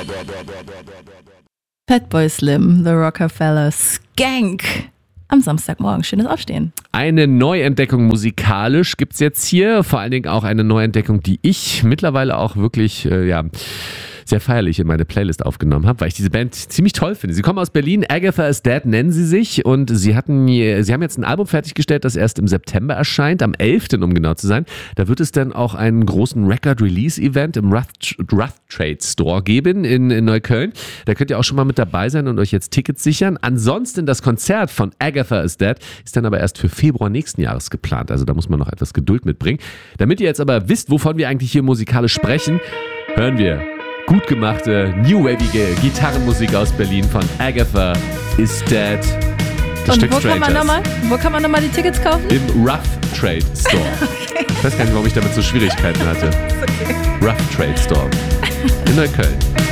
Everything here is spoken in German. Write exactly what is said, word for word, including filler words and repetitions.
Fatboy Slim, The Rockefeller Skank. Am Samstagmorgen. Schönes Aufstehen. Eine Neuentdeckung musikalisch gibt's jetzt hier. Vor allen Dingen auch eine Neuentdeckung, die ich mittlerweile auch wirklich, äh, ja... sehr feierlich in meine Playlist aufgenommen habe, weil ich diese Band ziemlich toll finde. Sie kommen aus Berlin, Agatha is Dead nennen sie sich und sie hatten, sie haben jetzt ein Album fertiggestellt, das erst im September erscheint, am elften um genau zu sein. Da wird es dann auch einen großen Record-Release-Event im Rough, Rough Trade Store geben in, in Neukölln. Da könnt ihr auch schon mal mit dabei sein und euch jetzt Tickets sichern. Ansonsten das Konzert von Agatha is Dead ist dann aber erst für Februar nächsten Jahres geplant. Also da muss man noch etwas Geduld mitbringen. Damit ihr jetzt aber wisst, wovon wir eigentlich hier musikalisch sprechen, hören wir gut gemachte, new-wavige Gitarrenmusik aus Berlin von Agatha is Dead. Und Stück wo kann, man noch mal, wo kann man nochmal die Tickets kaufen? Im Rough Trade Store. Okay. Ich weiß gar nicht, warum ich damit so Schwierigkeiten hatte. Okay. Rough Trade Store in Neukölln.